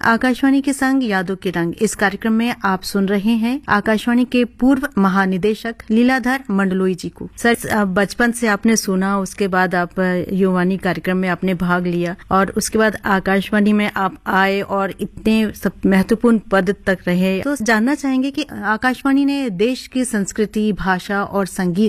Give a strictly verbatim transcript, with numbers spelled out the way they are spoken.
आकाशवाणी के संग यादों के रंग इस कार्यक्रम में आप सुन रहे हैं आकाशवाणी के पूर्व महानिदेशक लीलाधर मंडलोई जी को। सर, बचपन से आपने सुना, उसके बाद आप युवानी कार्यक्रम में आपने भाग लिया और उसके बाद आकाशवाणी में आप आए और इतने सब महत्वपूर्ण पद तक रहे। तो जानना चाहेंगे कि आकाशवाणी ने देश की संस्कृति, भाषा और संगीत